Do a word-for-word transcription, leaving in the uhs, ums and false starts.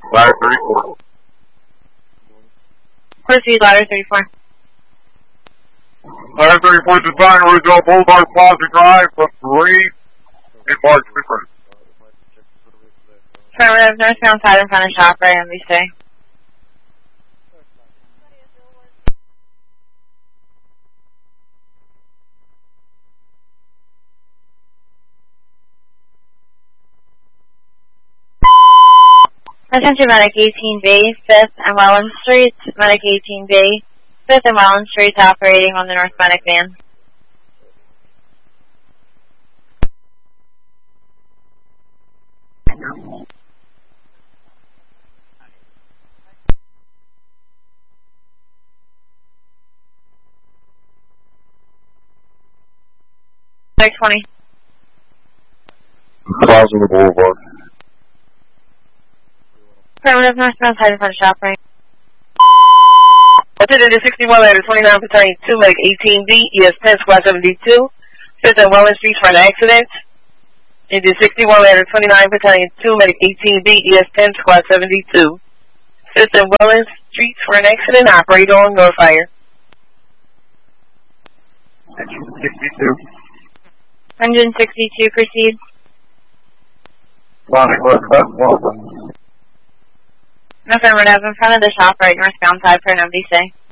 Ladder thirty-four. Proceed, ladder thirty-four. Ladder thirty-four to sign Roosevelt Boulevard Plaza Drive for three in March Different. Affirmative, northbound side in front of shop, right on B C. Attention Medic eighteen B, fifth and Welland Street, Medic eighteen B, fifth and Welland Street operating on the North Medic van. Medic twenty. Plaza Boulevard. Affirmative, northbound side in front of shop, right? Attendant to sixty-one, ladder twenty-nine, battalion two, medic eighteen B, E S ten, squad seventy-two, fifth and Welland Street for an accident. Into sixty-one, ladder twenty-nine, battalion two, medic eighteen B, E S ten, squad seventy-two, fifth and Welland Street for an accident, operator on North Fire. sixty-two. Engine sixty-two, proceed. Sonic West Welcome. Affirmative, in front of the shop, right, northbound side for an M D C.